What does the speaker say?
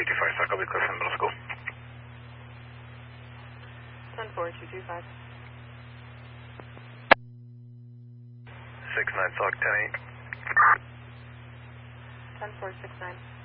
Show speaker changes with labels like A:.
A: 225, Stock, I'll be Clifton Middle School.
B: 14225.
A: 69, Stock, 10-8.
B: 10469.